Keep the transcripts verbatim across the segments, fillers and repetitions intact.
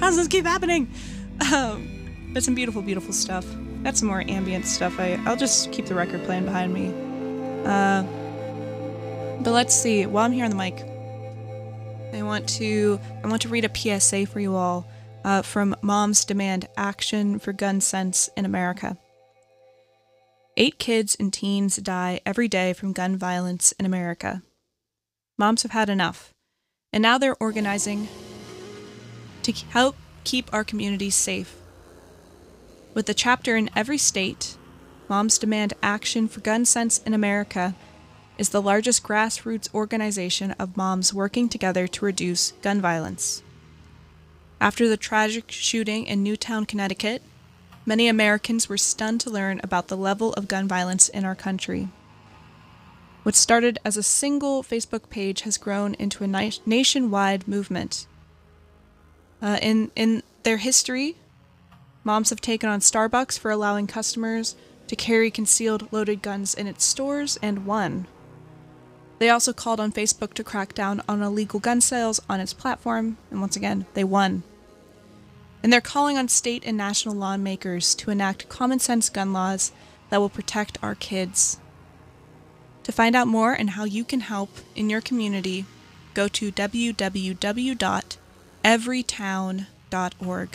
How does this keep happening? Um, but some beautiful, beautiful stuff. Got some more ambient stuff. I, I'll just keep the record playing behind me. Uh, but let's see. While I'm here on the mic, I want to I want to read a P S A for you all uh, from Moms Demand Action for Gun Sense in America. Eight kids and teens die every day from gun violence in America. Moms have had enough, and now they're organizing to help keep our communities safe. With a chapter in every state, Moms Demand Action for Gun Sense in America is the largest grassroots organization of moms working together to reduce gun violence. After the tragic shooting in Newtown, Connecticut, many Americans were stunned to learn about the level of gun violence in our country. What started as a single Facebook page has grown into a na- nationwide movement. Uh, in, in their history, moms have taken on Starbucks for allowing customers to carry concealed loaded guns in its stores and won. They also called on Facebook to crack down on illegal gun sales on its platform, and once again, they won. And they're calling on state and national lawmakers to enact common sense gun laws that will protect our kids. To find out more and how you can help in your community, go to w w w dot everytown dot org.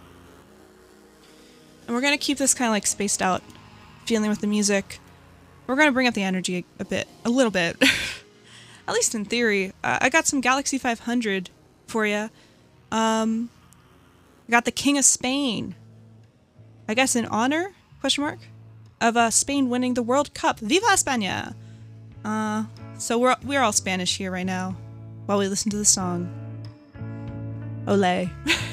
And we're going to keep this kind of like spaced out feeling with the music. We're going to bring up the energy a, a bit, a little bit. At least in theory. Uh, I got some Galaxy five hundred for you. Um... I got the King of Spain. I guess in honor, question mark, of uh, Spain winning the World Cup. Viva España! Uh, so we're we're all Spanish here right now while we listen to the song. Olé.